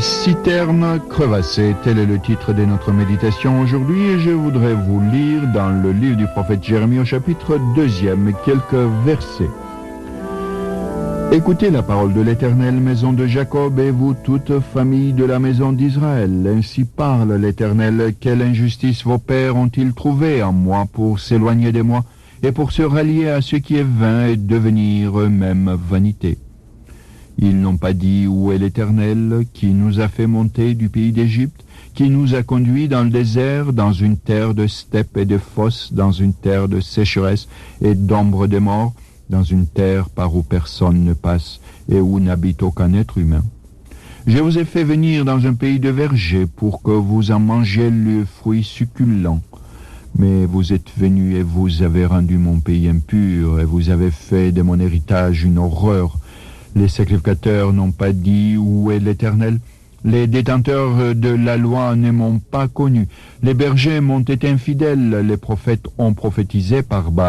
Citerne crevassée, tel est le titre de notre méditation aujourd'hui et je voudrais vous lire dans le livre du prophète Jérémie au chapitre 2e quelques versets. Écoutez la parole de l'Éternel, maison de Jacob, et vous toute famille de la maison d'Israël. Ainsi parle l'Éternel, quelle injustice vos pères ont-ils trouvé en moi pour s'éloigner de moi et pour se rallier à ce qui est vain et devenir eux-mêmes vanité. Ils n'ont pas dit où est l'Éternel qui nous a fait monter du pays d'Égypte, qui nous a conduits dans le désert, dans une terre de steppes et de fosses, dans une terre de sécheresse et d'ombre de mort, dans une terre par où personne ne passe et où n'habite aucun être humain. Je vous ai fait venir dans un pays de vergers pour que vous en mangiez le fruit succulent. Mais vous êtes venus et vous avez rendu mon pays impur et vous avez fait de mon héritage une horreur. Les sacrificateurs n'ont pas dit où est l'Éternel. Les détenteurs de la loi ne m'ont pas connu. Les bergers m'ont été infidèles. Les prophètes ont prophétisé par Baal.